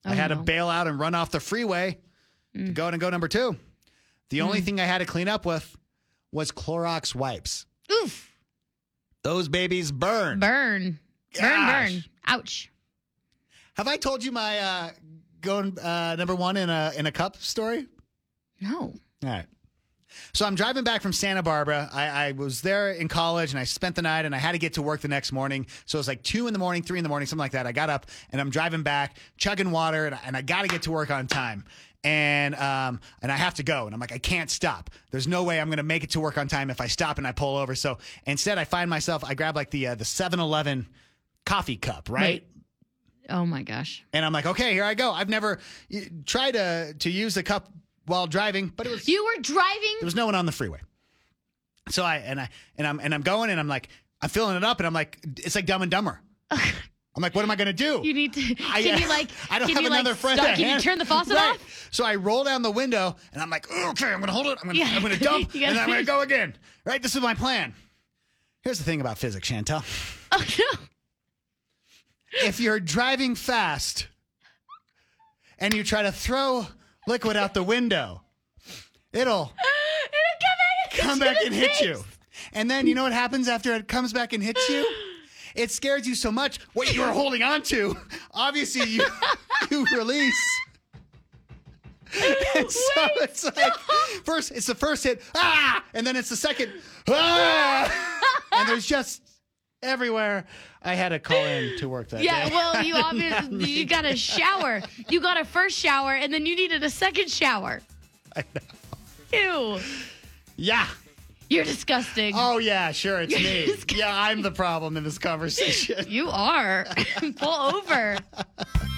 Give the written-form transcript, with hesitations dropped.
I had to bail out and run off the freeway to go number 2. The only thing I had to clean up with was Clorox wipes. Oof. Those babies burn. Burn. Ouch. Have I told you my going number 1 in a cup story? No. All right. So I'm driving back from Santa Barbara. I was there in college and I spent the night and I had to get to work the next morning. So it was like 2 in the morning, 3 in the morning, something like that. I got up and I'm driving back, chugging water, and I got to get to work on time. And I have to go. And I'm like, I can't stop. There's no way I'm going to make it to work on time if I stop and I pull over. So instead I find myself, I grab like the 7-Eleven coffee cup, right? Wait. Oh my gosh. And I'm like, okay, here I go. I've never tried to use the cup while driving, but it was You were driving? there was no one on the freeway. So I'm going and I'm like, I'm filling it up and I'm like, it's like Dumb and Dumber. I'm like, what am I going to do? You need to. I don't have another friend. Can you turn the faucet off? So I roll down the window and I'm like, okay, I'm going to hold it. I'm going to dump and then I'm going to go again. Right? This is my plan. Here's the thing about physics, Chantel. Oh, no. If you're driving fast and you try to throw liquid out the window, it'll come back and hit you. And then you know what happens after it comes back and hits you? It scares you so much. What you were holding on to, obviously you release. And so it's like it's the first hit, and then it's the second, and there's just everywhere. I had to call in to work that day. Yeah, well, you obviously you got a shower. You got a first shower, and then you needed a second shower. I know. Ew. Yeah. You're disgusting. Oh, yeah, sure, it's me. Yeah, I'm the problem in this conversation. You are. Pull over.